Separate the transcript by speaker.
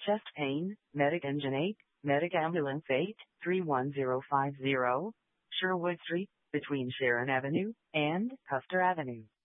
Speaker 1: Chest pain, Medic Engine 8, Medic Ambulance 8, 31050, Sherwood Street, between Sharon Avenue and Custer Avenue.